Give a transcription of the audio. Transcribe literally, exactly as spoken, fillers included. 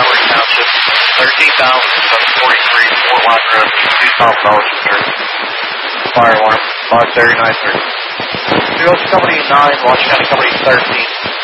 Montgomery Township, thirteen thousand seven forty-three, Fort Line Road, Tucson, Belgium. Fire alarm, five thirty-nine thirty. Field Company nine, Washington County Company thirteen.